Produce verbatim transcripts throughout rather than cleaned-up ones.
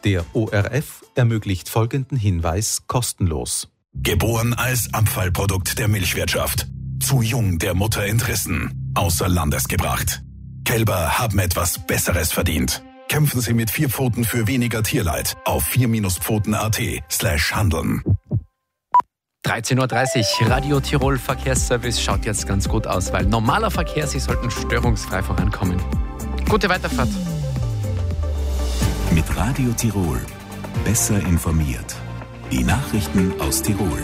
Der O R F ermöglicht folgenden Hinweis kostenlos. Geboren als Abfallprodukt der Milchwirtschaft. Zu jung der Mutter entrissen. Außer Landes gebracht. Kälber haben etwas Besseres verdient. Kämpfen Sie mit vier Pfoten für weniger Tierleid auf vier Pfoten punkt at slash handeln. dreizehn Uhr dreißig, Radio Tirol Verkehrsservice schaut jetzt ganz gut aus, weil normaler Verkehr, Sie sollten störungsfrei vorankommen. Gute Weiterfahrt. Mit Radio Tirol. Besser informiert. Die Nachrichten aus Tirol.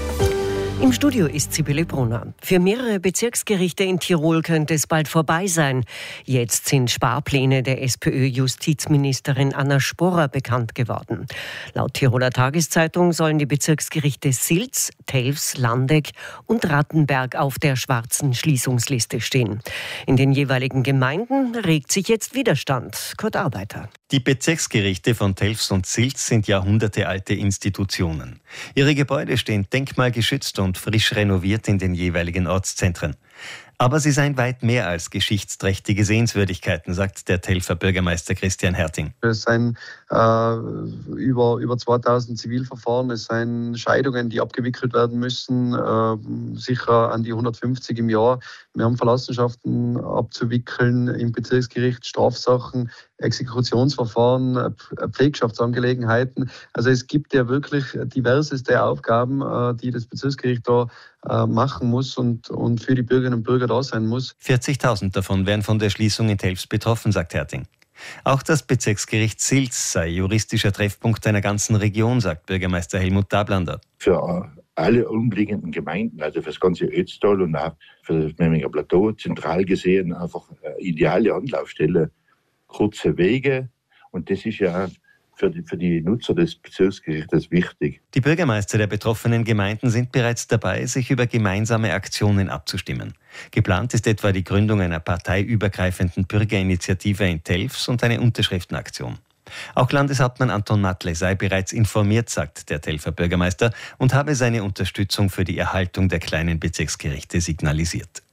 Im Studio ist Sibylle Brunner. Für mehrere Bezirksgerichte in Tirol könnte es bald vorbei sein. Jetzt sind Sparpläne der SPÖ-Justizministerin Anna Sporrer bekannt geworden. Laut Tiroler Tageszeitung sollen die Bezirksgerichte Silz, Telfs, Landeck und Rattenberg auf der schwarzen Schließungsliste stehen. In den jeweiligen Gemeinden regt sich jetzt Widerstand. Kurt Arbeiter. Die Bezirksgerichte von Telfs und Silz sind jahrhundertealte Institutionen. Ihre Gebäude stehen denkmalgeschützt und frisch renoviert in den jeweiligen Ortszentren. Aber sie seien weit mehr als geschichtsträchtige Sehenswürdigkeiten, sagt der Telfer Bürgermeister Christian Herting. Es seien äh, über, über zweitausend Zivilverfahren, es seien Scheidungen, die abgewickelt werden müssen, äh, sicher an die hundertfünfzig im Jahr. Wir haben Verlassenschaften abzuwickeln im Bezirksgericht, Strafsachen, Exekutionsverfahren, Pflegschaftsangelegenheiten. Also es gibt ja wirklich diverseste Aufgaben, äh, die das Bezirksgericht da äh, machen muss und, und für die Bürgerinnen und Bürger da sein muss. vierzigtausend davon wären von der Schließung in Telfs betroffen, sagt Herting. Auch das Bezirksgericht Silz sei juristischer Treffpunkt einer ganzen Region, sagt Bürgermeister Helmut Dablander. Für alle umliegenden Gemeinden, also für das ganze Ötztal und auch für das Memminger Plateau, zentral gesehen einfach eine ideale Anlaufstelle. Kurze Wege, und das ist ja für die, für die Nutzer des Bezirksgerichtes wichtig. Die Bürgermeister der betroffenen Gemeinden sind bereits dabei, sich über gemeinsame Aktionen abzustimmen. Geplant ist etwa die Gründung einer parteiübergreifenden Bürgerinitiative in Telfs und eine Unterschriftenaktion. Auch Landeshauptmann Anton Matle sei bereits informiert, sagt der Telfer Bürgermeister, und habe seine Unterstützung für die Erhaltung der kleinen Bezirksgerichte signalisiert.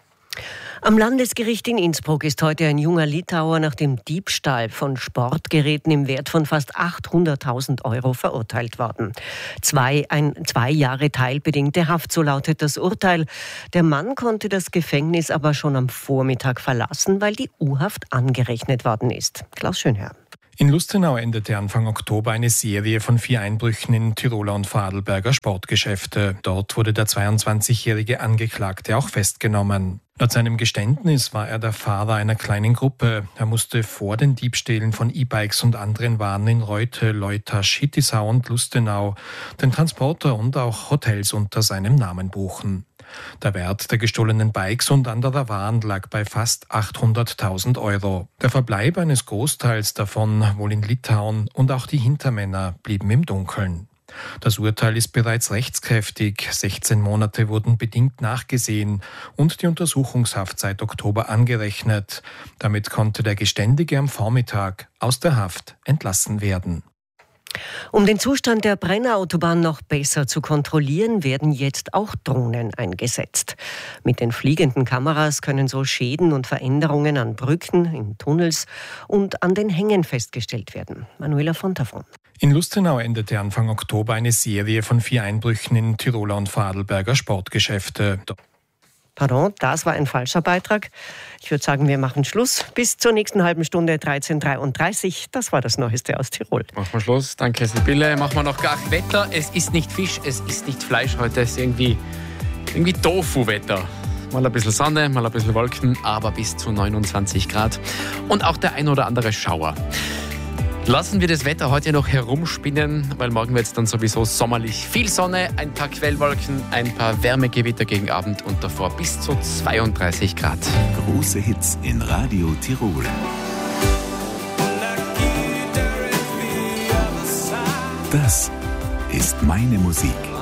Am Landesgericht in Innsbruck ist heute ein junger Litauer nach dem Diebstahl von Sportgeräten im Wert von fast achthunderttausend Euro verurteilt worden. Zwei, ein, zwei Jahre teilbedingte Haft, so lautet das Urteil. Der Mann konnte das Gefängnis aber schon am Vormittag verlassen, weil die U-Haft angerechnet worden ist. Klaus Schönherr. In Lustenau endete Anfang Oktober eine Serie von vier Einbrüchen in Tiroler und Vorarlberger Sportgeschäfte. Dort wurde der zweiundzwanzigjährige Angeklagte auch festgenommen. Laut seinem Geständnis war er der Fahrer einer kleinen Gruppe. Er musste vor den Diebstählen von E-Bikes und anderen Waren in Reute, Leutasch, Hittisau und Lustenau den Transporter und auch Hotels unter seinem Namen buchen. Der Wert der gestohlenen Bikes und anderer Waren lag bei fast achthunderttausend Euro. Der Verbleib eines Großteils davon wohl in Litauen und auch die Hintermänner blieben im Dunkeln. Das Urteil ist bereits rechtskräftig. sechzehn Monate wurden bedingt nachgesehen und die Untersuchungshaft seit Oktober angerechnet. Damit konnte der Geständige am Vormittag aus der Haft entlassen werden. Um den Zustand der Brennerautobahn noch besser zu kontrollieren, werden jetzt auch Drohnen eingesetzt. Mit den fliegenden Kameras können so Schäden und Veränderungen an Brücken, in Tunnels und an den Hängen festgestellt werden. Manuela Fontafon. In Lustenau endete Anfang Oktober eine Serie von vier Einbrüchen in Tiroler und Vorarlberger Sportgeschäfte. Pardon, das war ein falscher Beitrag. Ich würde sagen, wir machen Schluss. Bis zur nächsten halben Stunde, dreizehn Uhr dreiunddreißig. Das war das Neueste aus Tirol. Machen wir Schluss. Danke, Sibylle. Machen wir noch gar Wetter. Es ist nicht Fisch, es ist nicht Fleisch. Heute ist irgendwie, irgendwie Tofu-Wetter. Mal ein bisschen Sonne, mal ein bisschen Wolken, aber bis zu neunundzwanzig Grad. Und auch der ein oder andere Schauer. Lassen wir das Wetter heute noch herumspinnen, weil morgen wird es dann sowieso sommerlich. Viel Sonne, ein paar Quellwolken, ein paar Wärmegewitter gegen Abend und davor bis zu zweiunddreißig Grad. Große Hits in Radio Tirol. Das ist meine Musik.